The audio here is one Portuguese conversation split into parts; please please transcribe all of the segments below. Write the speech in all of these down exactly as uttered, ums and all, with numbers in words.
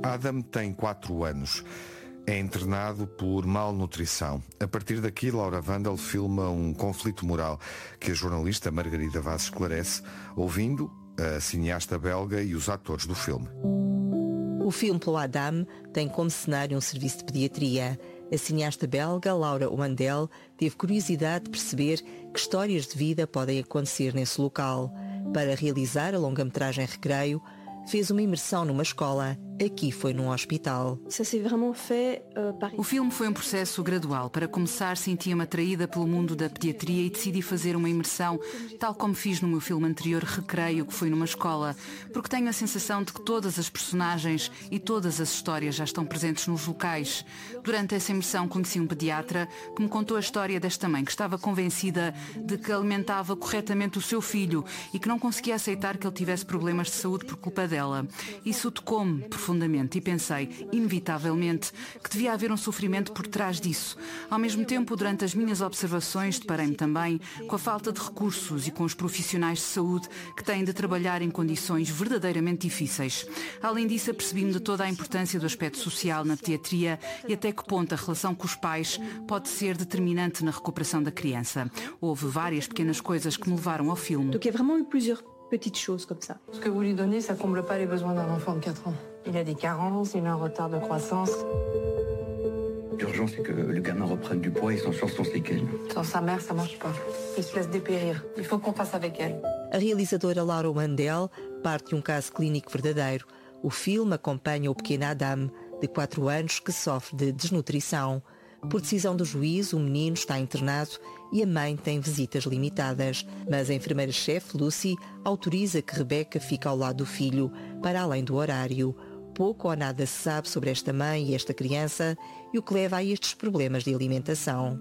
Adam tem quatro anos. É internado por malnutrição. A partir daqui, Laura Wandel filma um conflito moral que a jornalista Margarida Vaz esclarece, ouvindo a cineasta belga e os atores do filme. O filme Pelo Adam tem como cenário um serviço de pediatria. A cineasta belga Laura Wandel teve curiosidade de perceber que histórias de vida podem acontecer nesse local. Para realizar a longa-metragem Recreio, fez uma imersão numa escola. Aqui foi num hospital. O filme foi um processo gradual. Para começar, sentia-me atraída pelo mundo da pediatria e decidi fazer uma imersão, tal como fiz no meu filme anterior, Recreio, que foi numa escola, porque tenho a sensação de que todas as personagens e todas as histórias já estão presentes nos locais. Durante essa imersão conheci um pediatra que me contou a história desta mãe, que estava convencida de que alimentava corretamente o seu filho e que não conseguia aceitar que ele tivesse problemas de saúde por culpa dela. Isso tocou-me profundamente e pensei, inevitavelmente, que devia haver um sofrimento por trás disso. Ao mesmo tempo, durante as minhas observações, deparei-me também com a falta de recursos e com os profissionais de saúde que têm de trabalhar em condições verdadeiramente difíceis. Além disso, apercebi-me de toda a importância do aspecto social na pediatria e até que ponto a relação com os pais pode ser determinante na recuperação da criança. Houve várias pequenas coisas que me levaram ao filme. Donc il y a vraiment eu plusieurs petites choses comme ça. Ce que vous lui donnez, ça comble pas les besoins d'un enfant de quatre ans. Il a des carences, il a un retard de croissance. L'urgence, c'est que le gamin reprenne du poids et s'en sorte sans séquelles. Sans sa mère, ça marche pas. Il se laisse dépérir. Il faut qu'on fasse avec elle. A realizadora Laura Wandel parte de um caso clínico verdadeiro. O filme acompanha o pequeno Adam, de quatro anos, que sofre de desnutrição. Por decisão do juiz, o menino está internado e a mãe tem visitas limitadas. Mas a enfermeira-chefe, Lucy, autoriza que Rebecca fique ao lado do filho, para além do horário. Pouco ou nada se sabe sobre esta mãe e esta criança e o que leva a estes problemas de alimentação.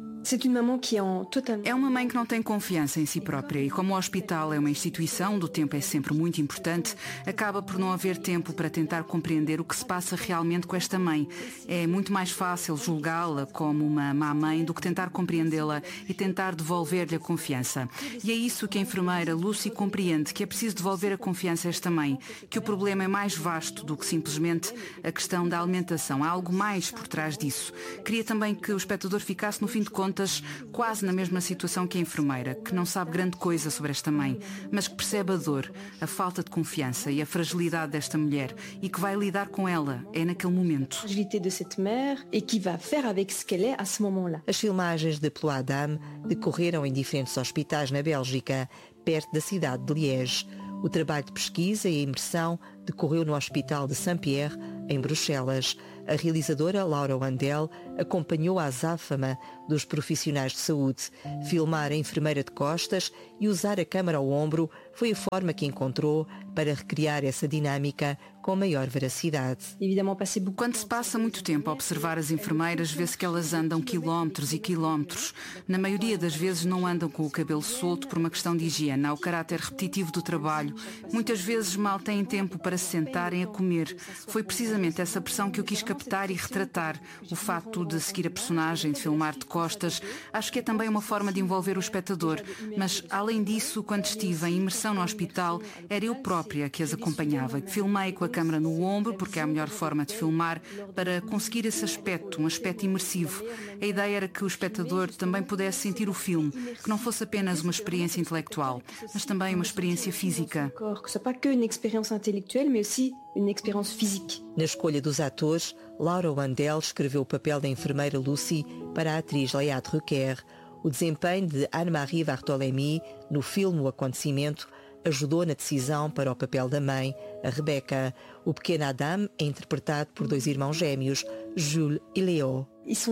É uma mãe que não tem confiança em si própria e como o hospital é uma instituição onde o tempo é sempre muito importante, acaba por não haver tempo para tentar compreender o que se passa realmente com esta mãe. É muito mais fácil julgá-la como uma má mãe do que tentar compreendê-la e tentar devolver-lhe a confiança. E é isso que a enfermeira Lucy compreende, que é preciso devolver a confiança a esta mãe, que o problema é mais vasto do que simplesmente a questão da alimentação. Há algo mais por trás disso. Queria também que o espectador ficasse, no fim de contas, quase na mesma situação que a enfermeira, que não sabe grande coisa sobre esta mãe, mas que percebe a dor, a falta de confiança e a fragilidade desta mulher e que vai lidar com ela, é naquele momento. A fragilidade de cette mère et qui va faire avec ce qu'elle est à ce moment-là. As filmagens de Pelo Adam decorreram em diferentes hospitais na Bélgica, perto da cidade de Liège. O trabalho de pesquisa e a imersão decorreu no Hospital de Saint-Pierre, em Bruxelas. A realizadora Laura Wandel acompanhou a azáfama dos profissionais de saúde. Filmar a enfermeira de costas e usar a câmara ao ombro foi a forma que encontrou para recriar essa dinâmica com maior veracidade. Quando se passa muito tempo a observar as enfermeiras, vê-se que elas andam quilómetros e quilómetros. Na maioria das vezes não andam com o cabelo solto por uma questão de higiene. Há o caráter repetitivo do trabalho. Muitas vezes mal têm tempo para se sentarem a comer. Foi precisamente essa pressão que eu quis captar e retratar. O facto de seguir a personagem, de filmar de costas, acho que é também uma forma de envolver o espectador. Mas, além disso, quando estive em imersão no hospital, era eu própria que as acompanhava. Filmei com a câmera no ombro, porque é a melhor forma de filmar, para conseguir esse aspecto, um aspecto imersivo. A ideia era que o espectador também pudesse sentir o filme, que não fosse apenas uma experiência intelectual, mas também uma experiência física. Que seja pas que uma experiência intelectual, mas aussi uma experiência física. Na escolha dos atores, Laura Wandel escreveu o papel da enfermeira Lucy para a atriz Léa Drucker. O desempenho de Anne-Marie Bartolemy no filme O Acontecimento ajudou na decisão para o papel da mãe, a Rebecca. O pequeno Adam é interpretado por dois irmãos gêmeos, Jules e Léo.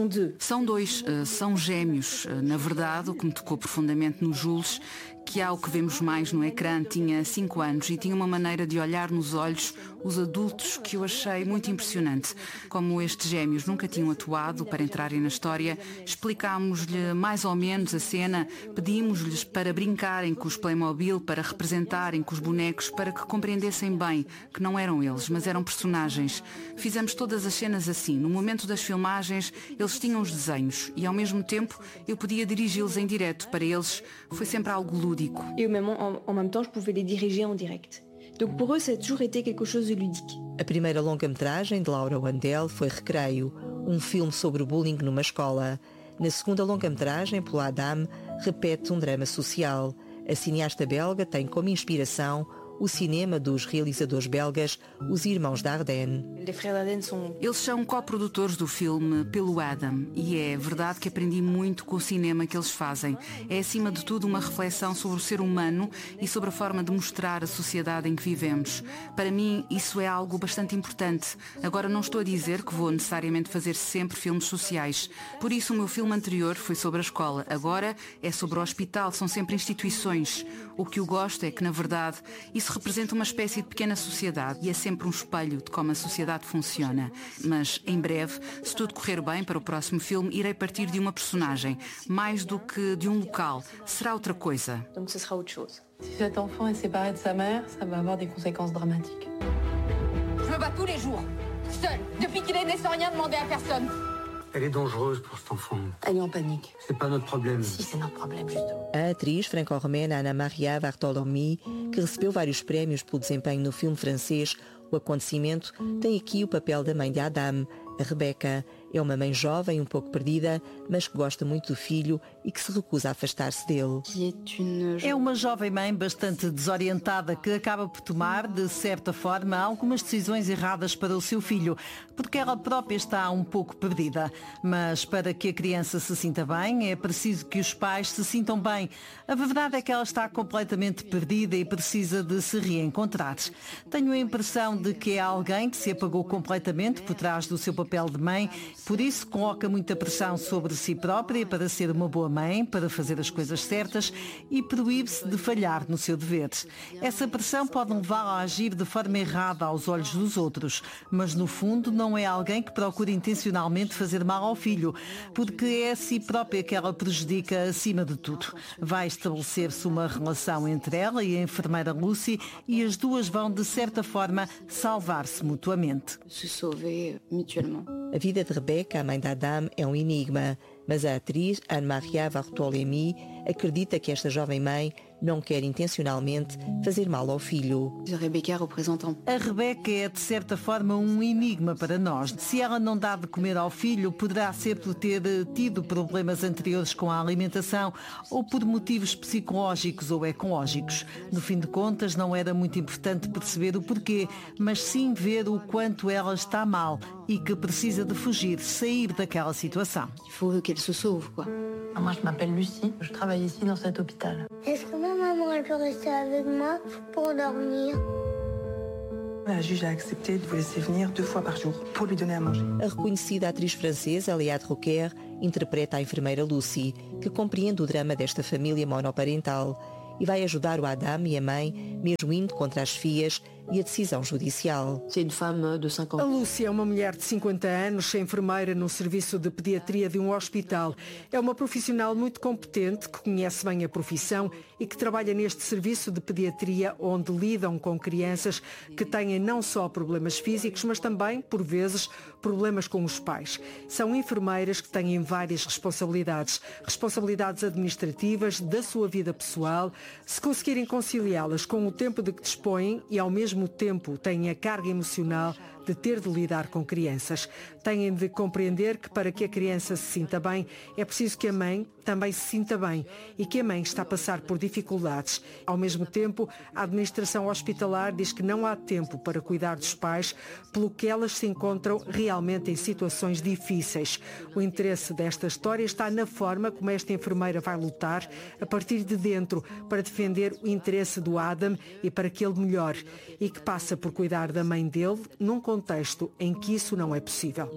São dois, são gêmeos. Na verdade, o que me tocou profundamente no Jules, que há o que vemos mais no ecrã, tinha cinco anos e tinha uma maneira de olhar nos olhos os adultos que eu achei muito impressionante. Como estes gêmeos nunca tinham atuado para entrarem na história, explicámos-lhe mais ou menos a cena, pedimos-lhes para brincarem com os Playmobil, para representarem com os bonecos, para que compreendessem bem que não eram eles, mas eram personagens. Fizemos todas as cenas assim. No momento das filmagens, eles tinham os desenhos e, ao mesmo tempo, eu podia dirigi-los em direto. Para eles, foi sempre algo lúdico. E en même temps, je pouvais les diriger en direct. Donc pour eux, ça a toujours été quelque chose de ludique. A primeira longa-metragem de Laura Wandel foi Recreio, um filme sobre bullying numa escola. Na segunda longa-metragem, pelo Adam, repete um drama social. A cineasta belga tem como inspiração o cinema dos realizadores belgas, os Irmãos Dardenne. Eles são coprodutores do filme pelo Adam e é verdade que aprendi muito com o cinema que eles fazem. É acima de tudo uma reflexão sobre o ser humano e sobre a forma de mostrar a sociedade em que vivemos. Para mim isso é algo bastante importante. Agora não estou a dizer que vou necessariamente fazer sempre filmes sociais. Por isso o meu filme anterior foi sobre a escola. Agora é sobre o hospital, são sempre instituições. O que eu gosto é que na verdade isso representa uma espécie de pequena sociedade e é sempre um espelho de como a sociedade funciona. Mas, em breve, se tudo correr bem para o próximo filme, irei partir de uma personagem, mais do que de um local. Será outra coisa. Donc ce sera autre chose. Si cet enfant est séparé de sa mère, ça va avoir des conséquences dramatiques. Je me bats tous les jours, seule, depuis qu'il est né sans rien demander à personne. Elle est dangereuse pour cet enfant. Elle est en panique. C'est pas notre problème. Si, c'est notre problème, justement. A atriz franco-romena Ana Maria Bartolomei, que recebeu vários prémios pelo desempenho no filme francês O Acontecimento, tem aqui o papel da mãe de Adam. A Rebeca é uma mãe jovem, um pouco perdida, mas que gosta muito do filho e que se recusa a afastar-se dele. É uma jovem mãe bastante desorientada que acaba por tomar, de certa forma, algumas decisões erradas para o seu filho, porque ela própria está um pouco perdida. Mas para que a criança se sinta bem, é preciso que os pais se sintam bem. A verdade é que ela está completamente perdida e precisa de se reencontrar. Tenho a impressão de que é alguém que se apagou completamente por trás do seu papel de mãe, por isso coloca muita pressão sobre si própria para ser uma boa mãe, para fazer as coisas certas e proíbe-se de falhar no seu dever. Essa pressão pode levá-la a agir de forma errada aos olhos dos outros, mas no fundo não é alguém que procura intencionalmente fazer mal ao filho, porque é a si própria que ela prejudica acima de tudo. Vai estabelecer-se uma relação entre ela e a enfermeira Lucy e as duas vão, de certa forma, salvar-se mutuamente. Se sauver mutuellement. A vida de Rebeca, a mãe de Adam, é um enigma, mas a atriz Ana Maria Bartolomei acredita que esta jovem mãe não quer intencionalmente fazer mal ao filho. A Rebeca representa... A Rebeca é, de certa forma, um enigma para nós. Se ela não dá de comer ao filho, poderá ser por ter tido problemas anteriores com a alimentação ou por motivos psicológicos ou ecológicos. No fim de contas, não era muito importante perceber o porquê, mas sim ver o quanto ela está mal e que precisa de fugir, sair daquela situação. Il faut qu'elle se sauve, quoi. Moi, je m'appelle Lucie. Je travaille ici dans cet hôpital. Est-ce que ma maman elle peut rester avec moi pour dormir? La juge a accepté de vous laisser venir deux fois par jour pour lui donner à manger. A reconhecida atriz francesa Léa Drucker interpreta a enfermeira Lucy, que compreende o drama desta família monoparental e vai ajudar o Adam e a mãe, mesmo indo contra as fias e a decisão judicial. A Lúcia é uma mulher de cinquenta anos, enfermeira no serviço de pediatria de um hospital. É uma profissional muito competente, que conhece bem a profissão e que trabalha neste serviço de pediatria onde lidam com crianças que têm não só problemas físicos, mas também, por vezes, problemas com os pais. São enfermeiras que têm várias responsabilidades. Responsabilidades administrativas, da sua vida pessoal. Se conseguirem conciliá-las com o tempo de que dispõem e ao mesmo tempo têm a carga emocional de ter de lidar com crianças. Têm de compreender que para que a criança se sinta bem, é preciso que a mãe também se sinta bem e que a mãe está a passar por dificuldades. Ao mesmo tempo, a administração hospitalar diz que não há tempo para cuidar dos pais, pelo que elas se encontram realmente em situações difíceis. O interesse desta história está na forma como esta enfermeira vai lutar a partir de dentro para defender o interesse do Adam e para que ele melhore, e que passa por cuidar da mãe dele num contexto em que isso não é possível.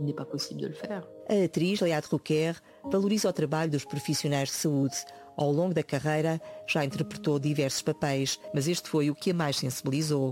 A atriz Léa Drucker valoriza o trabalho dos profissionais de saúde. Ao longo da carreira já interpretou diversos papéis, mas este foi o que a mais sensibilizou.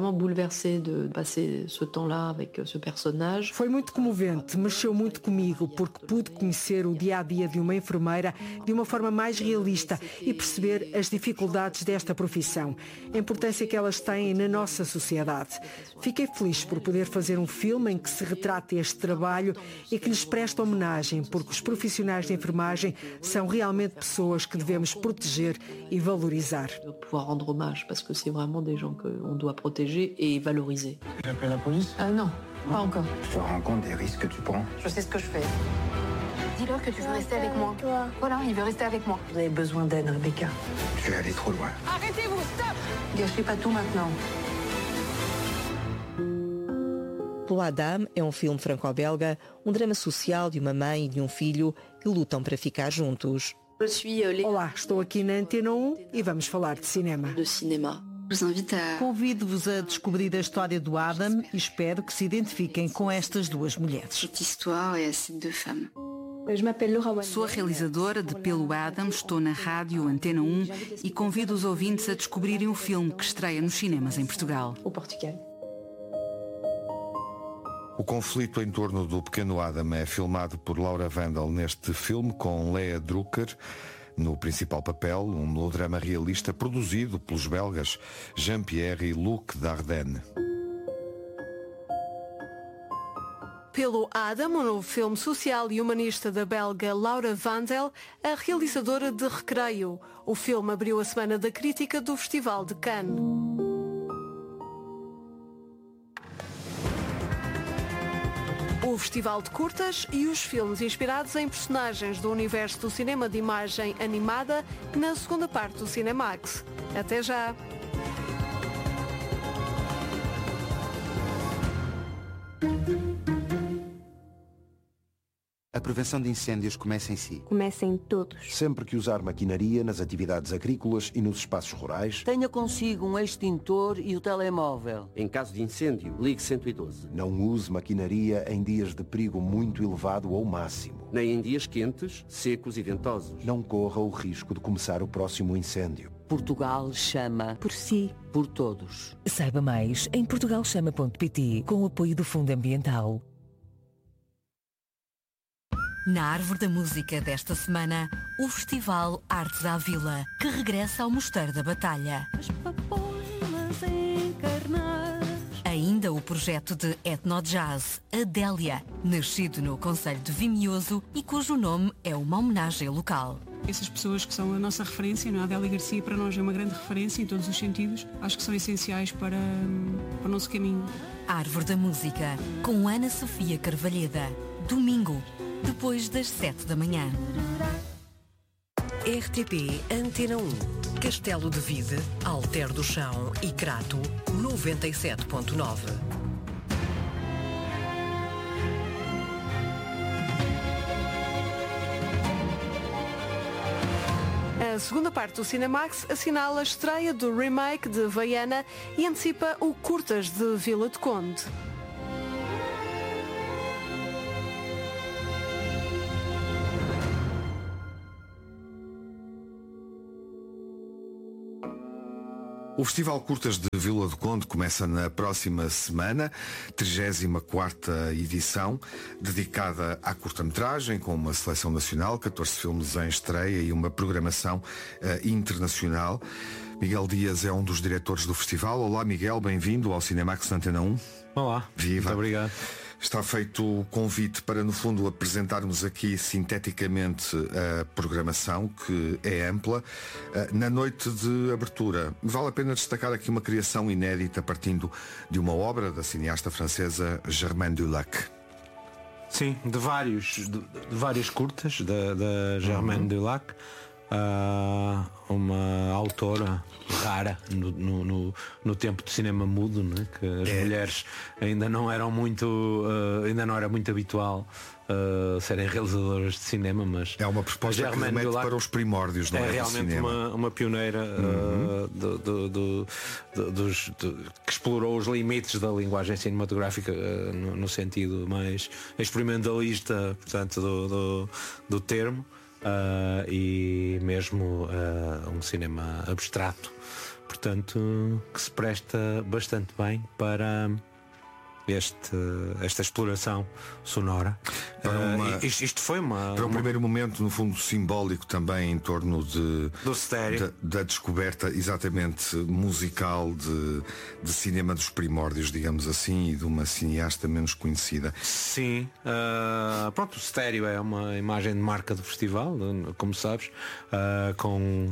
Foi muito comovente, mexeu muito comigo, porque pude conhecer o dia-a-dia de uma enfermeira de uma forma mais realista e perceber as dificuldades desta profissão, a importância que elas têm na nossa sociedade. Fiquei feliz por poder fazer um filme em que se retrate este trabalho e que lhes preste homenagem, porque os profissionais de enfermagem são realmente pessoas que devemos proteger e valorizar. Pouvoir rendre hommage, parce que c'est vraiment des gens qu'on doit protéger et valoriser. J'appelle la police? Ah non, pas encore. Tu te rends compte des risques que tu prends? Je sais ce que je fais. Dis-leur que tu veux rester avec moi. Voilà, il veut rester avec moi. Vous avez besoin d'aide, Rebecca. Tu es allé trop loin. Arrêtez-vous, stop! Gâchez pas tout maintenant. Pelo Adam é um filme franco-belga, um drama social de uma mãe e de um filho que lutam para ficar juntos. Olá, estou aqui na Antena um e vamos falar de cinema. De cinema. Convido-vos a descobrir a história do Adam e espero que se identifiquem com estas duas mulheres. Sou a realizadora de Pelo Adam, estou na rádio Antena um e convido os ouvintes a descobrirem o filme que estreia nos cinemas em Portugal. O conflito em torno do pequeno Adam é filmado por Laura Vandel neste filme, com Lea Drucker no principal papel, um melodrama realista produzido pelos belgas Jean-Pierre e Luc Dardenne. Pelo Adam, um novo filme social e humanista da belga Laura Vandel, a realizadora de Recreio. O filme abriu a Semana da Crítica do Festival de Cannes. O Festival de Curtas e os filmes inspirados em personagens do universo do cinema de imagem animada na segunda parte do Cinemax. Até já! A prevenção de incêndios começa em si. Começa em todos. Sempre que usar maquinaria nas atividades agrícolas e nos espaços rurais. Tenha consigo um extintor e o telemóvel. Em caso de incêndio, ligue cento e doze. Não use maquinaria em dias de perigo muito elevado ou máximo. Nem em dias quentes, secos e ventosos. Não corra o risco de começar o próximo incêndio. Portugal chama por si, por todos. Saiba mais em portugal chama ponto pt, com o apoio do Fundo Ambiental. Na Árvore da Música desta semana, o Festival Artes à Vila, que regressa ao Mosteiro da Batalha. Ainda o projeto de etno-jazz Adélia, nascido no concelho de Vimioso e cujo nome é uma homenagem local. Essas pessoas que são a nossa referência, não é? A Adélia Garcia para nós é uma grande referência em todos os sentidos. Acho que são essenciais para, para o nosso caminho. Árvore da Música, com Ana Sofia Carvalheda. Domingo, depois das sete da manhã. R T P Antena um. Castelo de Vide, Alter do Chão e Crato, noventa e sete ponto nove. A segunda parte do Cinemax assinala a estreia do remake de Vaiana e antecipa o Curtas de Vila de Conde. O Festival Curtas de Vila do Conde começa na próxima semana, trigésima quarta edição, dedicada à curta-metragem, com uma seleção nacional, catorze filmes em estreia e uma programação uh, internacional. Miguel Dias é um dos diretores do festival. Olá, Miguel, bem-vindo ao Cinemax Antena um. Olá, viva. Muito obrigado. Está feito o convite para, no fundo, apresentarmos aqui sinteticamente a programação, que é ampla. Na noite de abertura, vale a pena destacar aqui uma criação inédita partindo de uma obra da cineasta francesa Germaine Dulac. Sim, de vários, de, de várias curtas da, da Germaine uhum. Dulac. Uh, uma autora rara no, no, no, no tempo do cinema mudo, né? Que as é. mulheres ainda não eram muito uh, ainda não era muito habitual uh, serem realizadoras de cinema, mas é uma proposta que remete Dulac para os primórdios, não é, é realmente uma, uma pioneira uhum. uh, do, do, do, do, dos, do, que explorou os limites da linguagem cinematográfica uh, no, no sentido mais experimentalista, portanto, do, do, do termo. Uh, e mesmo uh, um cinema abstrato, portanto, que se presta bastante bem para este, esta exploração sonora. Uma, uh, isto, isto foi uma... Para um uma... primeiro momento, no fundo, simbólico também em torno de, do estéreo. Da, da descoberta exatamente musical de, de cinema dos primórdios, digamos assim, e de uma cineasta menos conhecida. Sim, uh, pronto, o estéreo é uma imagem de marca do festival, como sabes, uh, com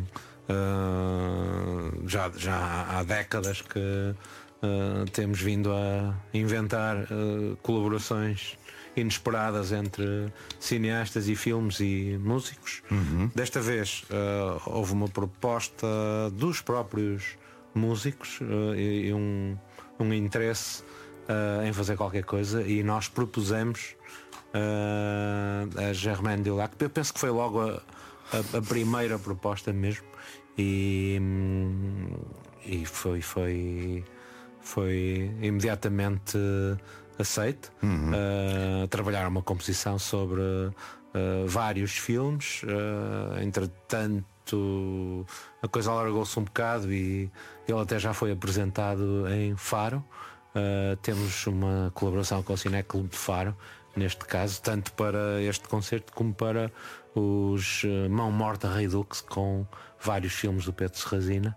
uh, já, já há décadas que uh, temos vindo a inventar uh, colaborações inesperadas entre cineastas e filmes e músicos. Uhum. Desta vez uh, houve uma proposta dos próprios músicos uh, e, e um, um interesse uh, em fazer qualquer coisa, e nós propusemos uh, a Germaine Dulac. Eu penso que foi logo a, a, a primeira proposta mesmo, e, e foi, foi, foi imediatamente aceito. Uhum. Uh, trabalhar uma composição sobre uh, vários filmes. Uh, entretanto, a coisa alargou-se um bocado e ele até já foi apresentado em Faro. Uh, temos uma colaboração com o Cineclube de Faro, neste caso, tanto para este concerto como para os uh, Mão Morta Redux, com vários filmes do Pedro Serrazina.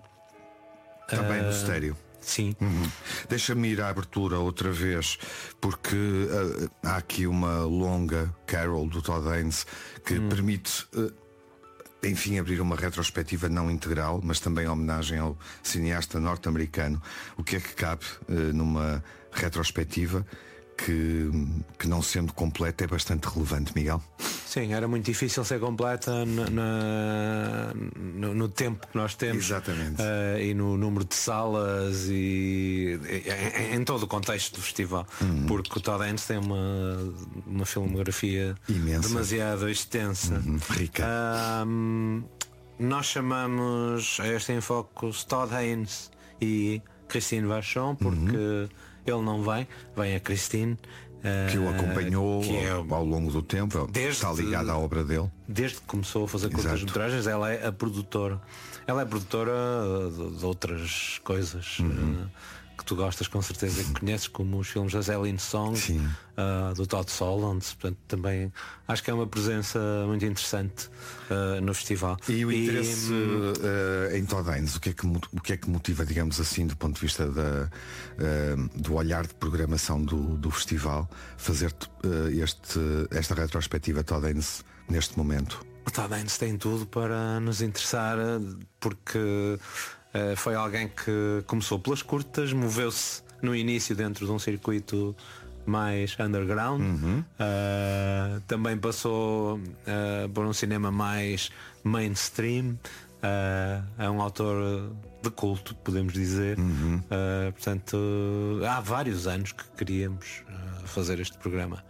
Também uh, no estéreo. Sim. Uhum. Deixa-me ir à abertura outra vez, porque uh, há aqui uma longa Carol do Todd Haynes que hum. permite, uh, enfim, abrir uma retrospectiva não integral, mas também homenagem ao cineasta norte-americano. O que é que cabe uh, numa retrospectiva que, que, não sendo completa, é bastante relevante, Miguel? Sim, era muito difícil ser completa na, na, no, no tempo que nós temos. Exatamente. Uh, e no número de salas e, e em, em todo o contexto do festival. Uhum. Porque o Todd Haynes tem uma, uma filmografia imensa, demasiado extensa. Uhum. Rica. Uh, nós chamamos a este enfoque Todd Haynes e Christine Vachon, porque uhum. ele não vem, vem a Christine. Que o acompanhou que é, ao longo do tempo, desde, está ligada à obra dele. Desde que começou a fazer curtas-metragens, ela é a produtora. Ela é produtora de, de outras coisas uhum. uh, que tu gostas com certeza, que conheces, como os filmes da Zéline Song, uh, do Todd Solondz. Portanto, também acho que é uma presença muito interessante uh, no festival. E o e, interesse uh, em Todd Haynes, o que, é que, o que é que motiva, digamos assim, do ponto de vista da, uh, do olhar de programação do, do festival, fazer uh, este, esta retrospectiva Todd Haynes neste momento? O Todd Haynes tem tudo para nos interessar, porque Uh, foi alguém que começou pelas curtas, moveu-se no início dentro de um circuito mais underground, uhum. uh, também passou uh, por um cinema mais mainstream, uh, é um autor de culto, podemos dizer. Uhum. Uh, portanto, há vários anos que queríamos uh, fazer este programa,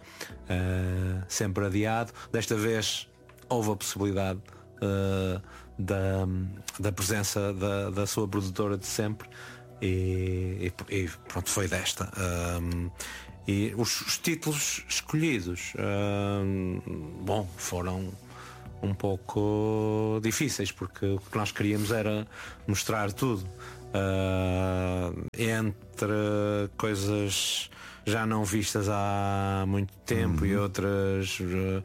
uh, sempre adiado. Desta vez houve a possibilidade uh, Da, da presença da, da sua produtora de sempre, e, e, e pronto, foi desta. Um, e os, os títulos escolhidos, um, bom, foram um pouco difíceis, porque o que nós queríamos era mostrar tudo, uh, entre coisas já não vistas há muito tempo, uhum. e outras uh,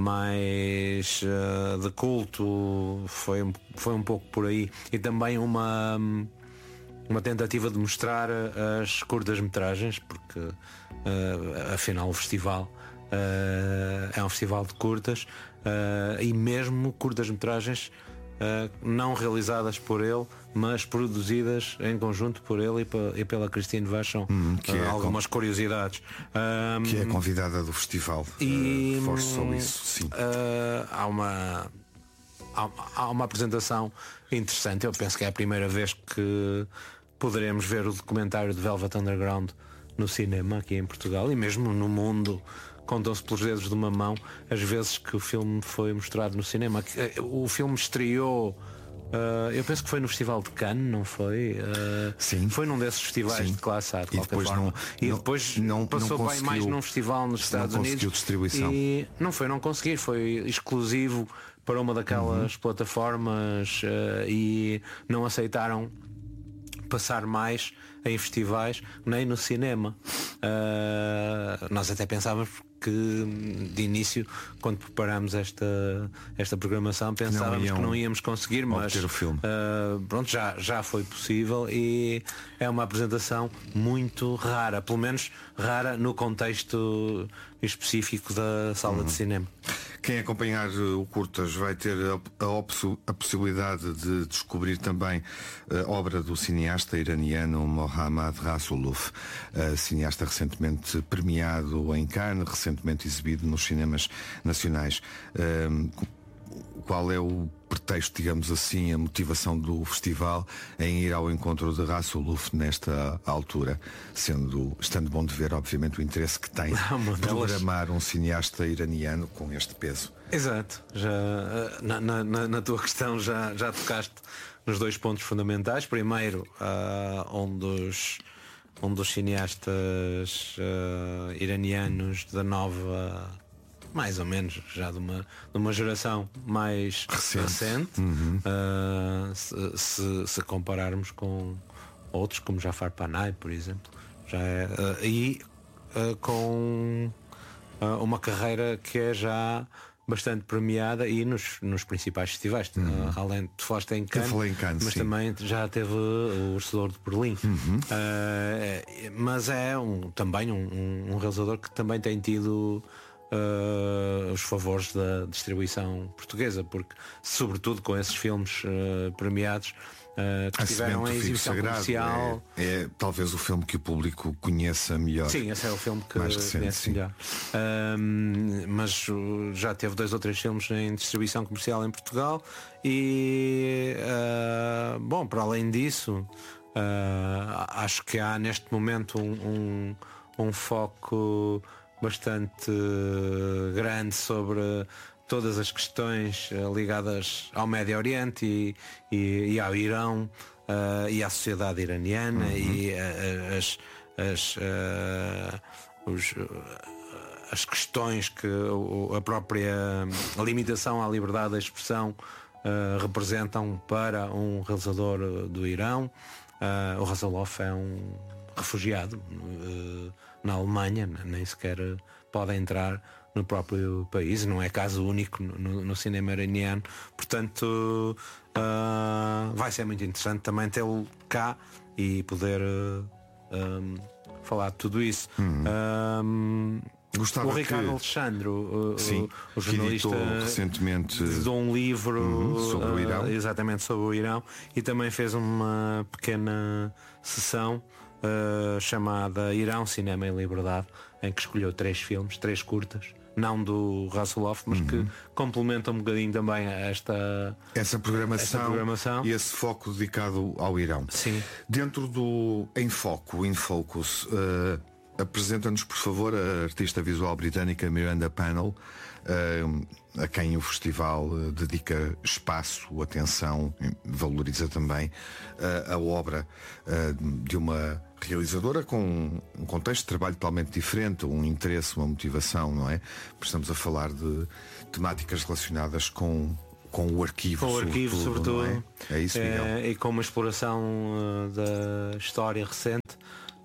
mais uh, de culto. Foi, foi um pouco por aí. E também uma, uma tentativa de mostrar as curtas-metragens, porque uh, afinal o festival uh, é um festival de curtas, uh, e mesmo curtas-metragens Uh, não realizadas por ele, mas produzidas em conjunto por ele e, e pela Christine Vachon. Hum, que uh, é algumas com... curiosidades. Um, que é convidada do festival. E uh, forçou isso, sim. Uh, há uma há, há uma apresentação interessante. Eu penso que é a primeira vez que poderemos ver o documentário de Velvet Underground no cinema aqui em Portugal e mesmo no mundo. Contam-se pelos dedos de uma mão as vezes que o filme foi mostrado no cinema. O filme estreou, uh, eu penso que foi no Festival de Cannes, não foi? Uh, Sim. Foi num desses festivais Sim. de classe A, de e qualquer depois forma. Não, e não, depois não, passou não bem mais num festival nos Estados não Unidos. Distribuição. E não foi não conseguir, foi exclusivo para uma daquelas uhum. plataformas, uh, e não aceitaram passar mais em festivais nem no cinema. Uh, nós até pensávamos que de início, quando preparamos esta, esta programação, pensávamos não que não íamos conseguir, mas o filme. Uh, pronto, já, já foi possível e é uma apresentação muito rara, pelo menos rara no contexto específico da sala uhum. de cinema. Quem acompanhar o Curtas vai ter a, a, a possibilidade de descobrir também a obra do cineasta iraniano Mohammad Rasulov, cineasta recentemente premiado em Cannes, recentemente exibido nos cinemas nacionais. Qual é o pretexto, digamos assim, a motivação do festival em ir ao encontro de Rasulov nesta altura, sendo, estando bom de ver, obviamente, o interesse que tem Não, programar um cineasta iraniano com este peso? Exato, já, na, na, na tua questão já, já tocaste nos dois pontos fundamentais. Primeiro, uh, um dos um dos cineastas uh, iranianos da nova, mais ou menos já de uma, de uma geração mais recente, recente uhum. uh, se, se, se compararmos com outros como Jafar Panahi, por exemplo, já é, uh, e uh, com uh, uma carreira que é já bastante premiada e nos, nos principais festivais, uhum. uh, além de falaste em Cannes, em Cannes mas sim. também já teve o Vencedor de Berlim. Uhum. Uh, mas é um, também um, um realizador que também tem tido Uh, os favores da distribuição portuguesa, porque sobretudo com esses filmes uh, premiados uh, que tiveram a exibição comercial é, é talvez o filme que o público conheça melhor. Sim, esse é o filme que mais recente, conhece sim. melhor. Uh, mas uh, já teve dois ou três filmes em distribuição comercial em Portugal e uh, bom, para além disso uh, acho que há neste momento um, um, um foco bastante grande sobre todas as questões ligadas ao Médio Oriente e, e, e ao Irão uh, e à sociedade iraniana. Uhum. E uh, as, as, uh, os, uh, as questões que a própria limitação à liberdade de expressão uh, representam para um realizador do Irão. Uh, o Rasulov é um refugiado uh, na Alemanha, nem sequer pode entrar no próprio país, não é caso único no, no cinema iraniano, portanto uh, vai ser muito interessante também tê-lo cá e poder uh, um, falar de tudo isso. Uhum. Um, Gostava o Ricardo que... Alexandre, o, Sim, o jornalista, recentemente de um livro uhum, sobre o Irão. Uh, exatamente sobre o Irão, e também fez uma pequena sessão Uh, chamada Irão, Cinema e Liberdade, em que escolheu três filmes, três curtas, não do Rasulov, mas uhum. que complementam um bocadinho também esta essa programação, esta programação e esse foco dedicado ao Irão. Sim. Dentro do Em Foco, In Focus, uh, apresenta-nos por favor a artista visual britânica Miranda Pannell, uh, a quem o festival uh, dedica espaço, atenção, valoriza também uh, a obra uh, de uma realizadora com um contexto de trabalho totalmente diferente, um interesse, uma motivação, não é? Porque estamos a falar de temáticas relacionadas com com o arquivo, com o arquivo sobretudo, sobretudo é? É isso, Miguel? É, e com uma exploração uh, da história recente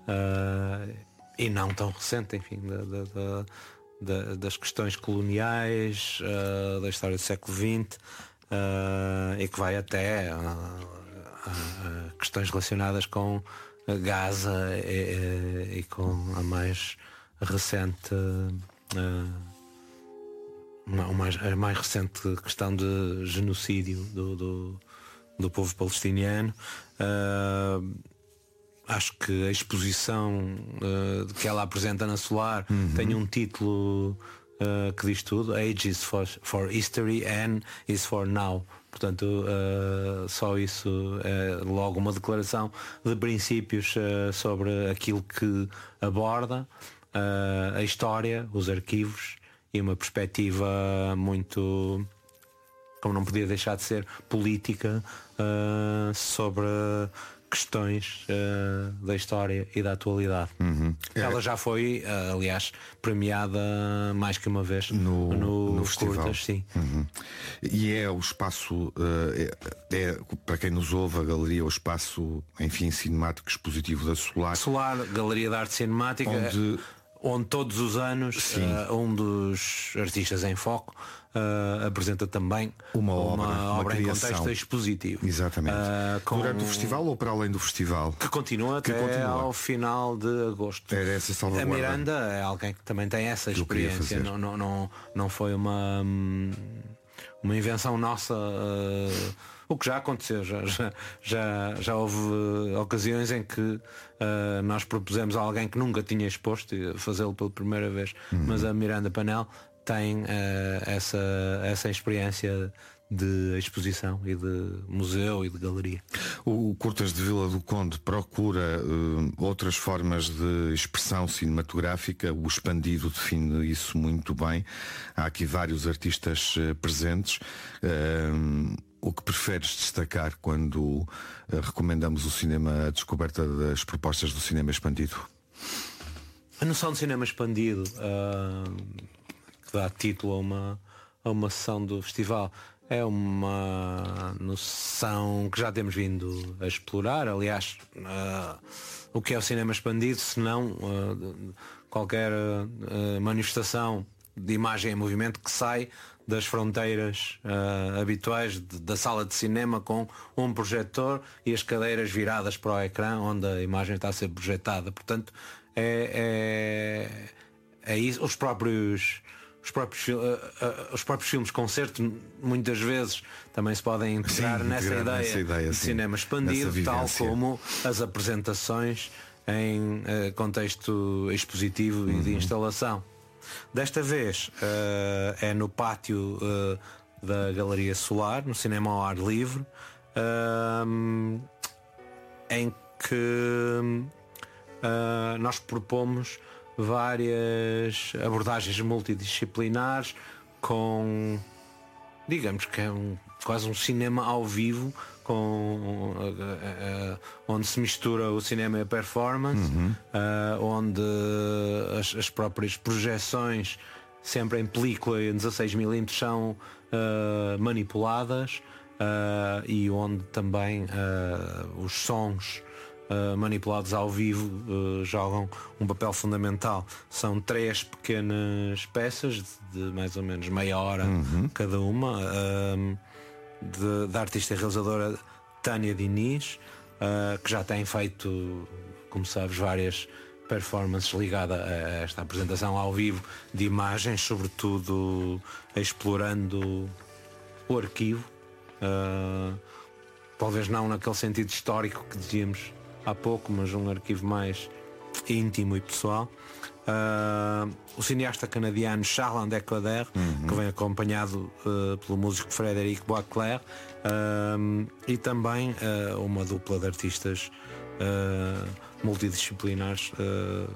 uh, e não tão recente, enfim, da, da, da, da, das questões coloniais, uh, da história do século vinte, uh, e que vai até a, a questões relacionadas com Gaza e, e com a mais recente uh, a mais, a mais recente questão de genocídio do, do, do povo palestiniano. Uh, acho que a exposição uh, que ela apresenta na Solar uhum. tem um título uh, que diz tudo: Age is for, for history and is for now. Portanto, uh, só isso é logo uma declaração de princípios uh, sobre aquilo que aborda, uh, a história, os arquivos, e uma perspectiva muito, como não podia deixar de ser, política, uh, sobre questões uh, da história e da atualidade. Uhum. É. Ela já foi, uh, aliás, premiada mais que uma vez no, no, no festival. Curtas, sim. Uhum. E é o espaço, uh, é, é, para quem nos ouve, a galeria, o espaço, enfim, cinemático expositivo da Solar. Solar, Galeria de Arte Cinemática, onde, onde todos os anos uh, um dos artistas em foco Uh, apresenta também uma, uma obra, uma obra em criação. contexto expositivo. Exatamente. Uh, com... Durante o festival ou para além do festival? Que continua que até continua. ao final de agosto. Era essa salvaguarda. A Miranda é alguém que também tem essa que experiência. Não, não, não, não foi uma, uma invenção nossa. Uh, o que já aconteceu. Já, já, já, já houve uh, ocasiões em que uh, nós propusemos a alguém que nunca tinha exposto e fazê-lo pela primeira vez. Uhum. Mas a Miranda Panel tem uh, essa, essa experiência de exposição e de museu e de galeria. O Curtas de Vila do Conde procura uh, outras formas de expressão cinematográfica. O Expandido define isso muito bem. Há aqui vários artistas uh, presentes. Uh, o que preferes destacar quando uh, recomendamos o cinema, a descoberta das propostas do cinema expandido? A noção de cinema expandido uh... que dá título a uma, a uma sessão do festival, é uma noção que já temos vindo a explorar. Aliás, uh, o que é o cinema expandido, se não uh, qualquer uh, manifestação de imagem em movimento que sai das fronteiras uh, habituais de, da sala de cinema, com um projetor e as cadeiras viradas para o ecrã onde a imagem está a ser projetada. Portanto, é, é, é isso. Os próprios Os próprios, uh, uh, os próprios filmes concerto muitas vezes também se podem integrar, sim, nessa, integrar ideia nessa ideia de sim, cinema expandido, tal como as apresentações em uh, contexto expositivo uhum. e de instalação. Desta vez uh, é no pátio uh, da Galeria Solar, no cinema ao ar livre, uh, em que uh, nós propomos várias abordagens multidisciplinares com, digamos que é um, quase um cinema ao vivo, com, uh, uh, uh, onde se mistura o cinema e a performance, uhum. uh, onde as, as próprias projeções, sempre em película e em dezasseis milímetros, são uh, manipuladas, uh, e onde também uh, os sons Uh, manipulados ao vivo uh, jogam um papel fundamental. São três pequenas peças de, de mais ou menos meia hora uhum. cada uma, uh, de, da artista e realizadora Tânia Diniz, uh, que já tem feito, como sabes, várias performances ligadas a esta apresentação ao vivo de imagens, sobretudo explorando o arquivo, uh, talvez não naquele sentido histórico que dizíamos há pouco, mas um arquivo mais íntimo e pessoal. Uh, o cineasta canadiano Charles Decoder, uhum. que vem acompanhado uh, pelo músico Frédéric Boisclair, uh, e também uh, uma dupla de artistas uh, multidisciplinares, uh,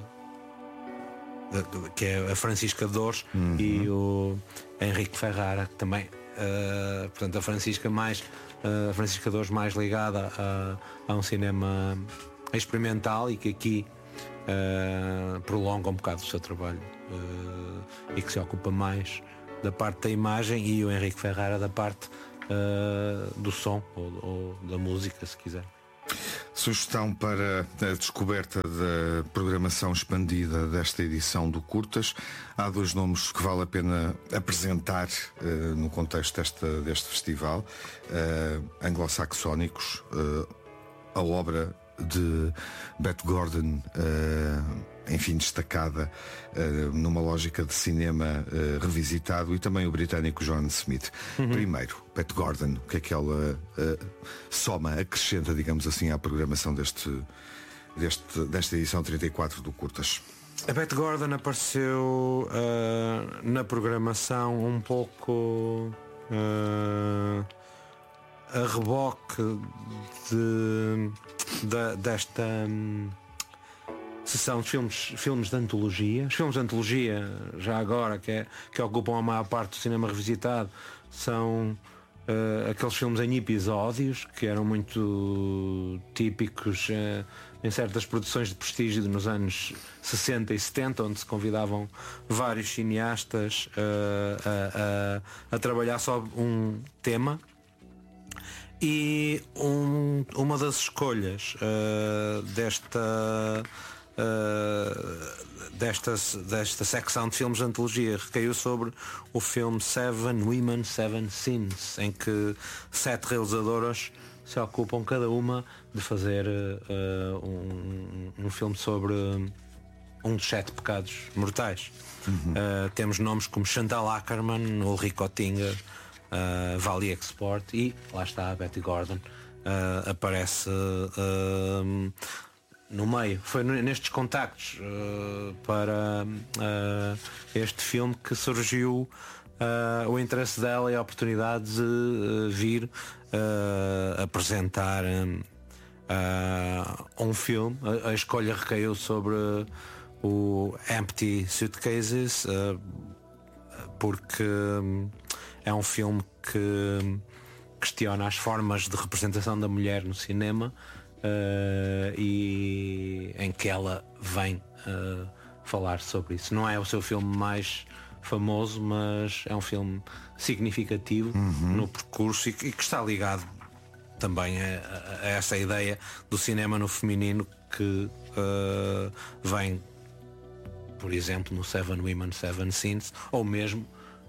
de, que é a Francisca Dores uhum. e o Henrique Ferrara, que também, uh, portanto, a Francisca mais a Francisca Dores mais ligada a, a um cinema experimental e que aqui uh, prolonga um bocado o seu trabalho uh, e que se ocupa mais da parte da imagem, e o Henrique Ferrara da parte uh, do som ou, ou da música, se quiser. Sugestão para a descoberta da programação expandida desta edição do Curtas. Há dois nomes que vale a pena apresentar uh, no contexto desta, deste festival, uh, anglo-saxónicos, uh, a obra de Beth Gordon, uh, enfim, destacada uh, numa lógica de cinema uh, revisitado, e também o britânico John Smith. Uhum. Primeiro, Beth Gordon, o que é que ela uh, soma, acrescenta, digamos assim, à programação deste, deste, desta edição trinta e quatro do Curtas? A Beth Gordon apareceu uh, na programação um pouco uh, a reboque de, de, desta um, sessão de filmes, filmes de antologia. Os filmes de antologia, já agora, que, é, que ocupam a maior parte do cinema revisitado, são uh, aqueles filmes em episódios que eram muito típicos uh, em certas produções de prestígio nos anos sessenta e setenta, onde se convidavam vários cineastas uh, a, a, a trabalhar sobre um tema. E um, uma das escolhas uh, desta uh, desta, desta secção de filmes de antologia recaiu sobre o filme Seven Women, Seven Sins, em que sete realizadoras se ocupam cada uma de fazer uh, um, um filme sobre um dos sete pecados mortais. Uhum. Uh, temos nomes como Chantal Akerman, Ulrich Oettinger, Uh, Valley Export e lá está a Betty Gordon uh, aparece uh, no meio. Foi nestes contactos uh, para uh, este filme que surgiu uh, o interesse dela e a oportunidade de uh, vir uh, apresentar uh, um filme. A, a escolha recaiu sobre o Empty Suitcases uh, porque é um filme que questiona as formas de representação da mulher no cinema uh, e em que ela vem uh, falar sobre isso. Não é o seu filme mais famoso, mas é um filme significativo uhum. no percurso e, e que está ligado também a, a, a essa ideia do cinema no feminino que uh, vem, por exemplo, no Seven Women, Seven Sins, ou mesmo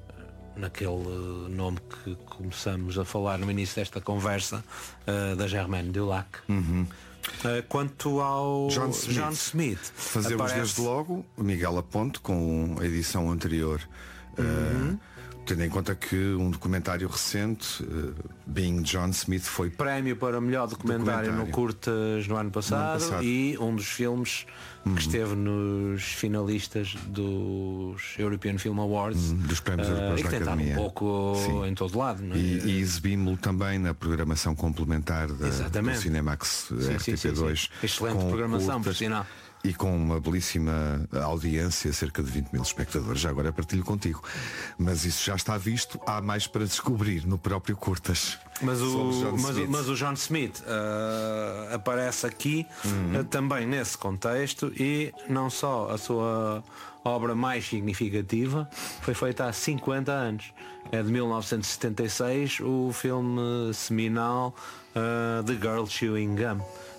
naquele nome que começamos a falar no início desta conversa, uh, da Germaine Dulac. Uhum. Uh, quanto ao John Smith, John Smith fazemos aparece... desde logo Miguel Aponte com a edição anterior. Uhum. Uh, tendo em conta que um documentário recente, uh, Being John Smith, foi prémio para melhor documentário, documentário. no Curtas no ano passado, no ano passado. E um dos filmes uhum. que esteve nos finalistas dos European Film Awards, uhum. dos prémios uh, europeus da Academia. Um pouco Sim. em todo lado, não é? E, e exibimos-lo também na programação complementar da, do Cinemax R T P dois. Excelente programação, por sinal. E com uma belíssima audiência, cerca de vinte mil espectadores. Já agora partilho contigo. Mas isso já está visto, há mais para descobrir no próprio Curtas. Mas o, mas, mas o John Smith uh, aparece aqui uhum. uh, também nesse contexto, e não só a sua obra mais significativa foi feita há cinquenta anos. É de mil novecentos e setenta e seis, o filme seminal uh, The Girl Chewing Gum.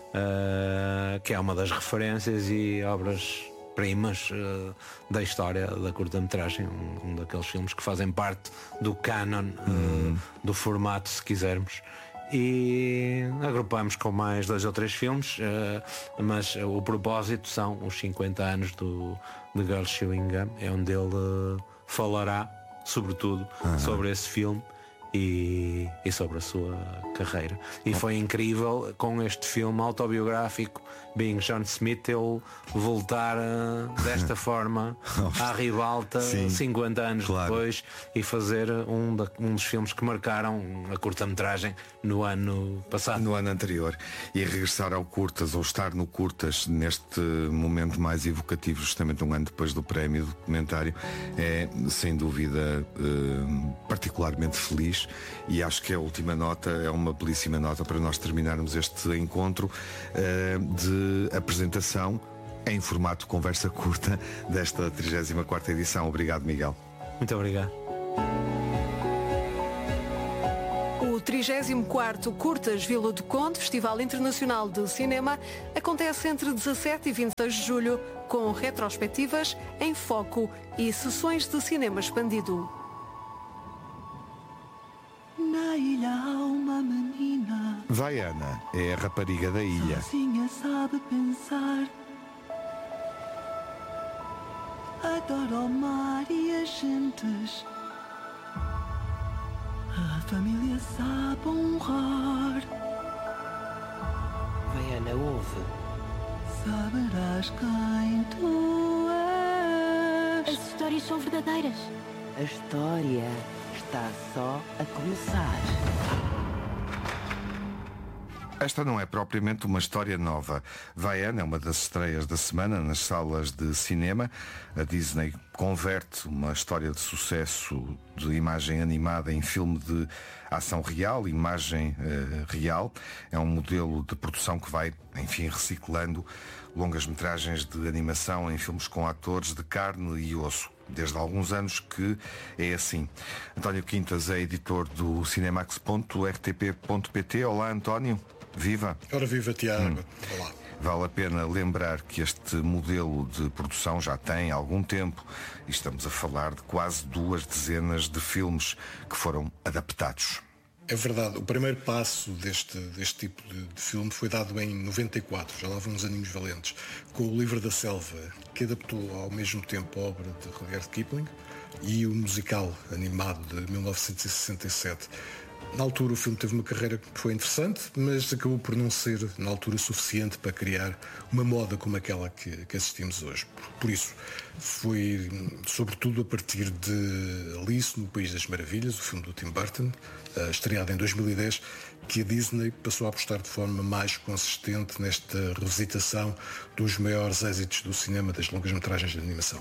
Uh, que é uma das referências e obras-primas uh, da história da curta-metragem, um, um daqueles filmes que fazem parte do canon, uh, hum. do formato, se quisermos. E agrupamos com mais dois ou três filmes, uh, mas o propósito são os cinquenta anos do The Girl Chewing Gum, é onde ele uh, falará sobretudo uh-huh. sobre esse filme E, e sobre a sua carreira. E foi incrível com este filme autobiográfico, Being John Smith, ele voltar uh, desta forma à ribalta Sim, cinquenta anos claro. depois e fazer um, da, um dos filmes que marcaram a curta-metragem no ano passado. No ano anterior. E regressar ao Curtas, ou estar no Curtas neste momento mais evocativo, justamente um ano depois do prémio do documentário, é sem dúvida uh, particularmente feliz. E acho que a última nota é uma belíssima nota para nós terminarmos este encontro uh, de apresentação em formato conversa curta desta trigésima quarta edição. Obrigado, Miguel. Muito obrigado. O trigésimo quarto Curtas Vila do Conde, Festival Internacional de Cinema, acontece entre dezassete e vinte e seis de julho, com retrospectivas, em foco e sessões de cinema expandido. Na ilha há uma menina. Vaiana é a rapariga da ilha. Sozinha sabe pensar. Adora o mar e as gentes. A família sabe honrar. Vaiana, ouve. Saberás quem tu és. As histórias são verdadeiras. A história está só a começar. Esta não é propriamente uma história nova. Vaiana é uma das estreias da semana nas salas de cinema. A Disney converte uma história de sucesso de imagem animada em filme de ação real, imagem uh, real. É um modelo de produção que vai, enfim, reciclando longas metragens de animação em filmes com atores de carne e osso. Desde há alguns anos que é assim. António Quintas é editor do cinemax ponto r t p ponto p t. Olá, António. Viva. Ora, viva, Tiago. Hum. Olá. Vale a pena lembrar que este modelo de produção já tem algum tempo e estamos a falar de quase duas dezenas de filmes que foram adaptados. É verdade, o primeiro passo deste, deste tipo de, de filme foi dado em noventa e quatro, já lá vão uns aninhos valentes, com o Livro da Selva, que adaptou ao mesmo tempo a obra de Rudyard Kipling e o musical animado de mil novecentos e sessenta e sete. Na altura o filme teve uma carreira que foi interessante, mas acabou por não ser na altura suficiente para criar uma moda como aquela que, que assistimos hoje. Por, por isso, foi sobretudo a partir de Alice no País das Maravilhas, o filme do Tim Burton, uh, estreado em dois mil e dez, que a Disney passou a apostar de forma mais consistente nesta revisitação dos maiores êxitos do cinema das longas-metragens de animação.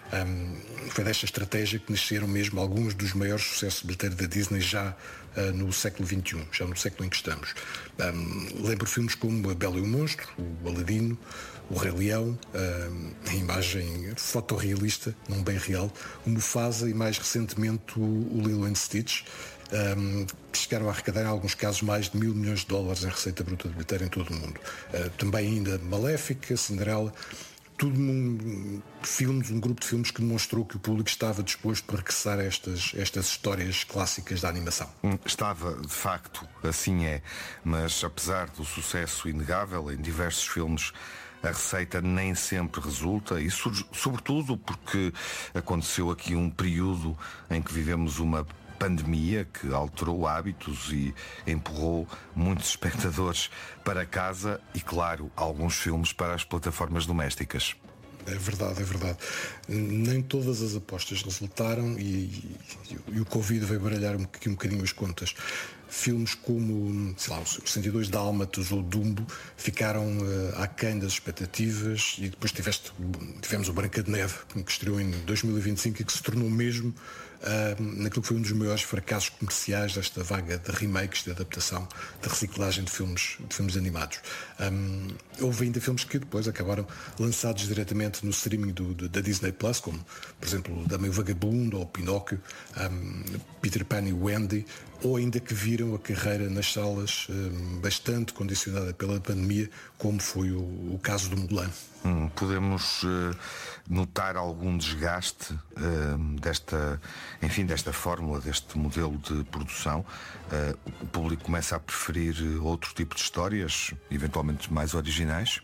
Um, foi desta estratégia que nasceram mesmo alguns dos maiores sucessos de bilheteiro da Disney já uh, no século vinte e um, já no século em que estamos. Um, lembro filmes como A Bela e o Monstro, o Aladino, o Rei Leão, um, a imagem fotorrealista, não bem real, o Mufasa e mais recentemente o, o Lilo and Stitch, Um, que chegaram a arrecadar em alguns casos mais de mil milhões de dólares em receita bruta de bilheteiro em todo o mundo. Uh, também ainda Maléfica, Cinderela, tudo num filmes, um grupo de filmes que demonstrou que o público estava disposto a regressar a estas, estas histórias clássicas da animação. Estava, de facto, assim é, mas apesar do sucesso inegável em diversos filmes, a receita nem sempre resulta, e sobretudo porque aconteceu aqui um período em que vivemos uma pandemia que alterou hábitos e empurrou muitos espectadores para casa e, claro, alguns filmes para as plataformas domésticas. É verdade, é verdade. Nem todas as apostas resultaram e, e, e o Covid veio baralhar um, um bocadinho as contas. Filmes como, sei lá, os cento e dois Dálmatas ou Dumbo ficaram uh, aquém das expectativas, e depois tiveste, tivemos o Branca de Neve, que estreou em dois mil e vinte e cinco e que se tornou mesmo uh, naquilo que foi um dos maiores fracassos comerciais desta vaga de remakes, de adaptação, de reciclagem de filmes, de filmes animados. Um, houve ainda filmes que depois acabaram lançados diretamente no streaming do, do, da Disney Plus, como, por exemplo, o Dama e o Vagabundo ou Pinóquio, um, Peter Pan e Wendy, ou ainda que viram a carreira nas salas um, bastante condicionada pela pandemia, como foi o, o caso do Mulan. Hum, podemos uh, notar algum desgaste uh, desta, enfim, desta fórmula, deste modelo de produção? Uh, o público começa a preferir outro tipo de histórias, eventualmente mais originais?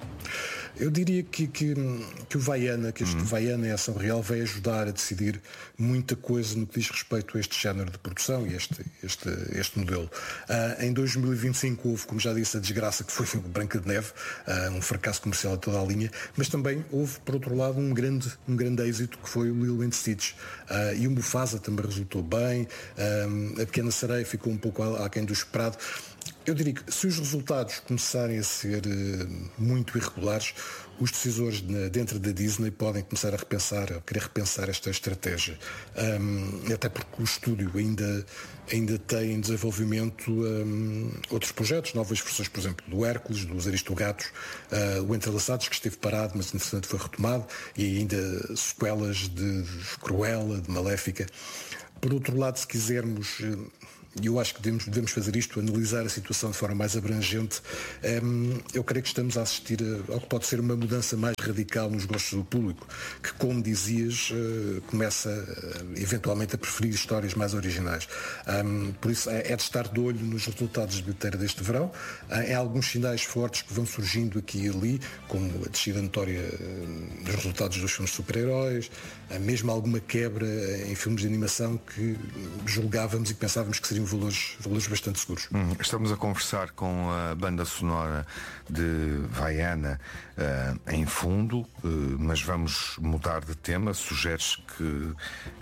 Eu diria que, que, que o Vaiana, que este uhum. Vaiana em ação real vai ajudar a decidir muita coisa no que diz respeito a este género de produção e este, este, este modelo. Uh, em dois mil e vinte e cinco houve, como já disse, a desgraça que foi o Branca de Neve, uh, um fracasso comercial a toda a linha, mas também houve, por outro lado, um grande, um grande êxito que foi o Lilo and Stitch. Uh, e o Mufasa também resultou bem, uh, a Pequena Sereia ficou um pouco aquém do esperado. Eu diria que se os resultados começarem a ser uh, muito irregulares, os decisores na, dentro da Disney podem começar a repensar, a querer repensar esta estratégia. Um, até porque o estúdio ainda, ainda tem em desenvolvimento um, outros projetos, novas versões, por exemplo, do Hércules, dos Aristogatos, uh, o Entrelaçados, que esteve parado, mas entretanto foi retomado, e ainda sequelas de, de Cruella, de Maléfica. Por outro lado, se quisermos... Uh, E eu acho que devemos, devemos fazer isto, analisar a situação de forma mais abrangente. Um, eu creio que estamos a assistir a, ao que pode ser uma mudança mais radical nos gostos do público, que, como dizias, uh, começa uh, eventualmente a preferir histórias mais originais. Um, por isso é, é de estar de olho nos resultados de bilheteira deste verão. Uh, há alguns sinais fortes que vão surgindo aqui e ali, como a descida notória uh, dos resultados dos filmes de super-heróis, uh, mesmo alguma quebra em filmes de animação que julgávamos e pensávamos que seriam mantinham valores, valores bastante seguros. Hum, estamos a conversar com a banda sonora de Vaiana uh, em fundo, uh, mas vamos mudar de tema. Sugeres que, uh,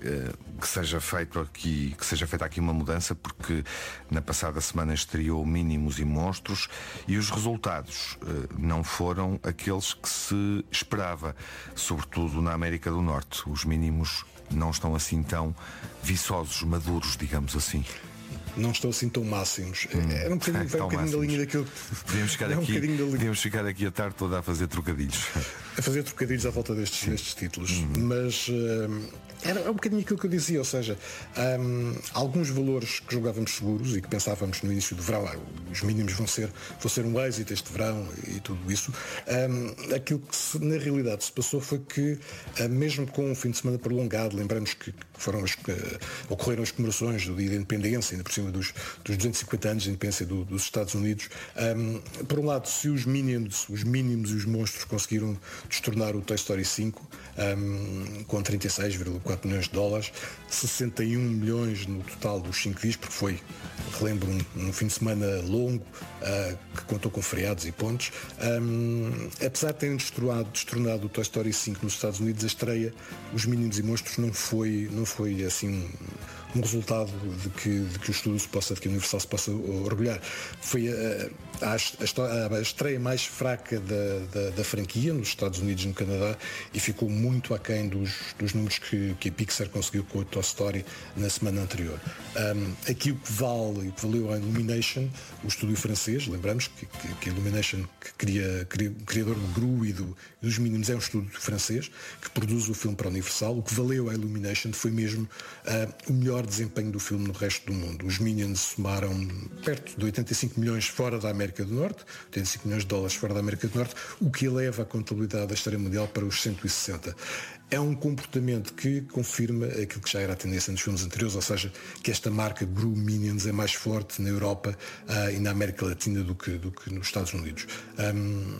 que seja feito aqui, que seja feita aqui uma mudança, porque na passada semana estreou Mínimos e Monstros e os resultados uh, não foram aqueles que se esperava, sobretudo na América do Norte. Os Mínimos não estão assim tão viçosos, maduros, digamos assim. Não estão assim tão máximos. Hum, Era um bocadinho, vai um bocadinho da linha daquilo. Podíamos ficar, um aqui, da... podíamos ficar aqui a tarde toda a fazer trocadilhos. A fazer trocadilhos à volta destes, destes títulos. Hum. Mas uh, era um bocadinho aquilo que eu dizia, ou seja, um, alguns valores que julgávamos seguros e que pensávamos no início do verão, ah, os mínimos vão ser, vão ser um êxito este verão e tudo isso. Um, aquilo que se, na realidade se passou foi que, uh, mesmo com um fim de semana prolongado, lembramos que foram as, uh, ocorreram as comemorações do Dia da Independência, ainda por cima dos, dos duzentos e cinquenta anos de independência do, dos Estados Unidos. Um, por um lado, se os mínimos, os mínimos e os monstros conseguiram destornar o Toy Story cinco, um, com trinta e seis vírgula quatro milhões de dólares, sessenta e um milhões no total dos cinco dias, porque foi, relembro, um, um fim de semana longo, uh, que contou com feriados e pontos. Um, apesar de terem destornado, destornado o Toy Story cinco nos Estados Unidos, a estreia, os Mínimos e Monstros não foi, não foi assim um resultado de que, de que o estúdio se possa, de que a Universal se possa orgulhar. Foi a, a, a, a estreia mais fraca da, da, da franquia nos Estados Unidos e no Canadá, e ficou muito aquém dos, dos números que, que a Pixar conseguiu com o Toy Story na semana anterior. Um, aqui o que vale e que valeu a Illumination, o estúdio francês, lembramos que, que, que a Illumination, que cria, cria, o criador do Gru e do, dos Mínimos, é um estúdio francês que produz o filme para a Universal. O que valeu a Illumination foi mesmo uh, o melhor desempenho do filme no resto do mundo. Os Minions somaram perto de oitenta e cinco milhões fora da América do Norte, oitenta e cinco milhões de dólares fora da América do Norte, o que eleva a contabilidade da história mundial para os cento e sessenta. É um comportamento que confirma aquilo que já era a tendência nos filmes anteriores, ou seja, que esta marca Gru Minions é mais forte na Europa uh, e na América Latina do que, do que nos Estados Unidos. Um,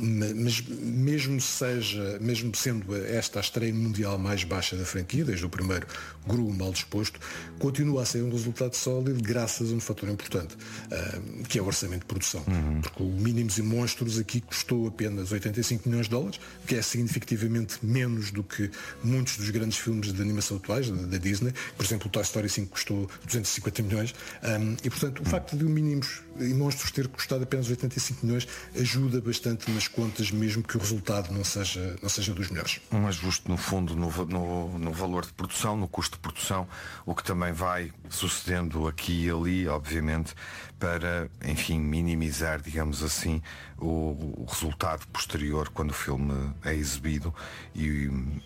mas mesmo seja, mesmo sendo esta a estreia mundial mais baixa da franquia, desde o primeiro Gru mal disposto, continua a ser um resultado sólido graças a um fator importante, uh, que é o orçamento de produção. Uhum. Porque o Mínimos e Monstros aqui custou apenas oitenta e cinco milhões de dólares, que é significativamente menos do que muitos dos grandes filmes de animação atuais da, da Disney. Por exemplo, o Toy Story cinco custou duzentos e cinquenta milhões, um, e portanto o facto de o Mínimos e Monstros ter custado apenas oitenta e cinco milhões ajuda bastante nas contas, mesmo que o resultado não seja, não seja dos melhores. Um ajuste no fundo no, no, no valor de produção, no custo de produção, o que também vai sucedendo aqui e ali, obviamente, para, enfim, minimizar, digamos assim, o, o resultado posterior quando o filme é exibido e,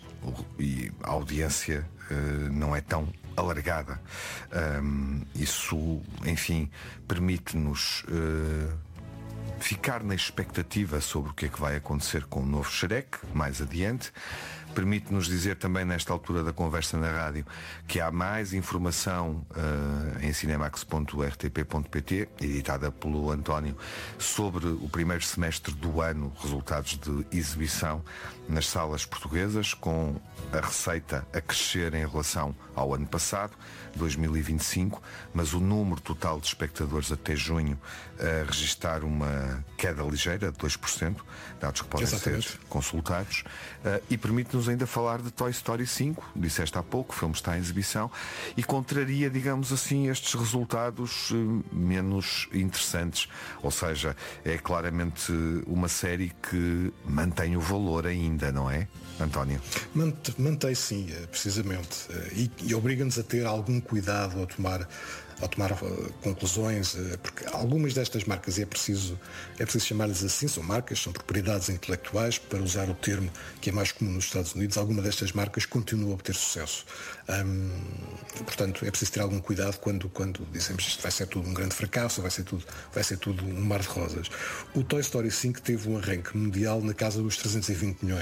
e a audiência uh, não é tão alargada. Um, isso, enfim, permite-nos uh, ficar na expectativa sobre o que é que vai acontecer com o novo Shrek mais adiante. Permite-nos dizer também, nesta altura da conversa na rádio, que há mais informação uh, em cinemax ponto r t p ponto p t, editada pelo António, sobre o primeiro semestre do ano, resultados de exibição nas salas portuguesas, com a receita a crescer em relação ao ano passado, dois mil e vinte e cinco, mas o número total de espectadores até junho a registrar uma queda ligeira de dois por cento, dados que podem Exatamente. ser consultados, uh, e permite-nos ainda falar de Toy Story cinco, disseste há pouco, o filme está em exibição, e contraria, digamos assim, estes resultados uh, menos interessantes. Ou seja, é claramente uma série que mantém o valor ainda, não é, António? Mantém sim, precisamente, e, e obriga-nos a ter algum cuidado ao tomar ao tomar uh, conclusões, uh, porque algumas destas marcas, e é preciso, é preciso chamar-lhes assim, são marcas, são propriedades intelectuais, para usar o termo que é mais comum nos Estados Unidos. Alguma destas marcas continua a obter sucesso. Um, portanto, é preciso ter algum cuidado quando, quando dizemos isto vai ser tudo um grande fracasso, vai ser tudo, vai ser tudo um mar de rosas. O Toy Story cinco teve um arranque mundial na casa dos trezentos e vinte milhões.